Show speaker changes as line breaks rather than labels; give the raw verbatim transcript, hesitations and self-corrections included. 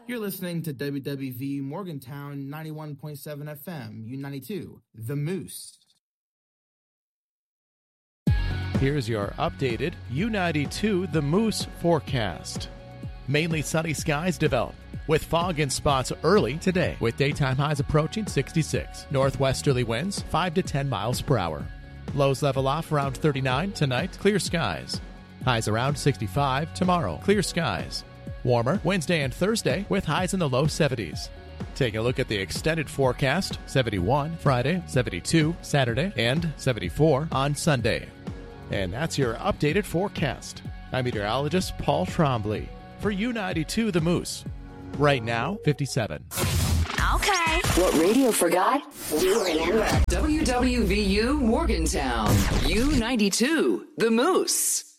You're listening to W W V Morgantown ninety-one point seven F M, U ninety-two, The Moose.
Here's your updated U ninety-two The Moose forecast. Mainly sunny skies develop, with fog in spots early today, with daytime highs approaching sixty-six. Northwesterly winds five to ten miles per hour. Lows level off around thirty-nine tonight, clear skies. Highs around sixty-five tomorrow, clear skies. Warmer Wednesday and Thursday with highs in the low seventies. Take a look at the extended forecast: seventy-one Friday, seventy-two Saturday, and seventy-four on Sunday. And that's your updated forecast. I'm meteorologist Paul Trombley for U ninety-two The Moose. Right now, fifty-seven.
Okay. What radio forgot, we remember. W W V U Morgantown, U ninety-two The Moose.